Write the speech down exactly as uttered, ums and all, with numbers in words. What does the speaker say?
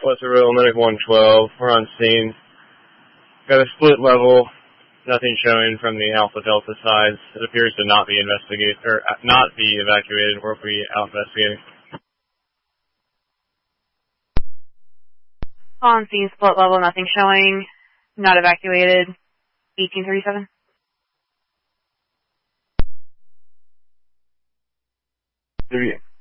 What's a real medic one twelve? We're on scene. Got a split level. Nothing showing from the Alpha Delta sides. It appears to not be investigated or not be evacuated or be out investigating. On scene, split level, nothing showing. Not evacuated. eighteen thirty-seven. Review.